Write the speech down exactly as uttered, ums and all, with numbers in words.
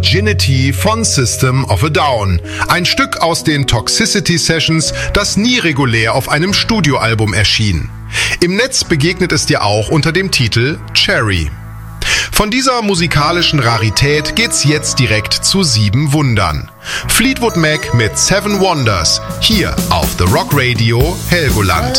Virginity von System of a Down. Ein Stück aus den Toxicity Sessions, das nie regulär auf einem Studioalbum erschien. Im Netz begegnet es dir auch unter dem Titel Cherry. Von dieser musikalischen Rarität geht's jetzt direkt zu Sieben Wundern. Fleetwood Mac mit Seven Wonders, hier auf The Rock Radio Helgoland.